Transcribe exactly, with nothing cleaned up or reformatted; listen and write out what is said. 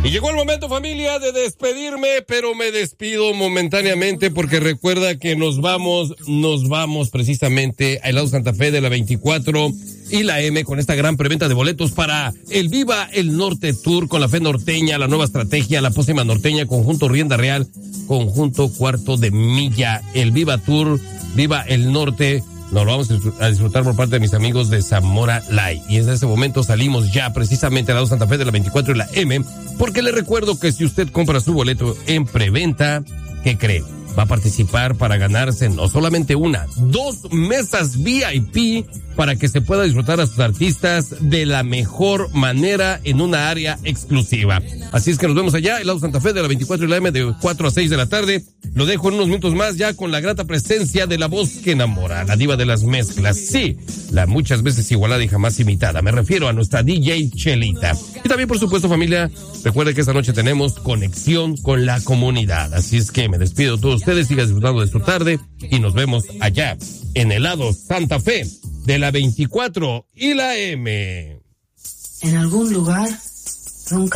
Y llegó el momento, familia, de despedirme, pero me despido momentáneamente porque recuerda que nos vamos, nos vamos precisamente a Helado Santa Fe de la veinticuatro y la M con esta gran preventa de boletos para el Viva el Norte Tour con la Fe Norteña, la nueva estrategia, la pócima norteña, conjunto Rienda Real, conjunto Cuarto de Milla, el Viva Tour, Viva el Norte. Nos lo vamos a disfrutar por parte de mis amigos de Zamora Light. Y desde ese momento salimos ya precisamente a la Santa Fe de la veinticuatro y la M, porque le recuerdo que si usted compra su boleto en preventa, ¿qué cree? Va a participar para ganarse no solamente una, dos mesas V I P para que se pueda disfrutar a sus artistas de la mejor manera en una área exclusiva. Así es que nos vemos allá, Helado Santa Fe de la veinticuatro y la M de cuatro a seis de la tarde. Lo dejo en unos minutos más ya con la grata presencia de la voz que enamora, la diva de las mezclas. Sí, la muchas veces igualada y jamás imitada. Me refiero a nuestra D J Chelita. Y también, por supuesto, familia, recuerde que esta noche tenemos conexión con la comunidad. Así es que me despido de todos ustedes, sigan disfrutando de su tarde y nos vemos allá en Helado Santa Fe de la veinticuatro y la M. En algún lugar ronca